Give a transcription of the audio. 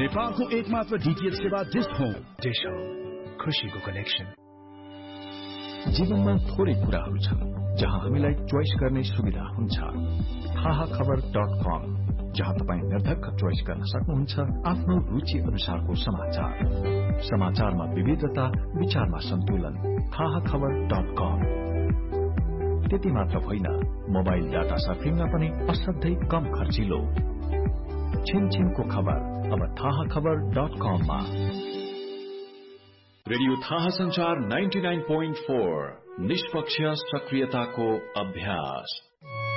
नेपालको एकमात्र डीटीएच सेवा डिश होम। खुशीको कनेक्सन। जीवनमा थोरै कुराहरू छन् जहाँ हामीलाई चोइस गर्ने सुविधा हुन्छ। थाहाखबर.com, जहाँ तपाईँ निर्धक्क चोइस गर्न सक्नुहुन्छ आफ्नो रुचि अनुसारको समाचार। समाचारमा विविधता, विचारमा सन्तुलन। थाहाखबर.com। त्यति मात्र होइन, मोबाइल डाटा सर्फिङमा पनि असाध्यै कम खर्चिलो। छिनछिनको खबर अब थाहाखबर.com मा। रेडियो थाहा संचार 99.4 निष्पक्ष सक्रियताको अभ्यास।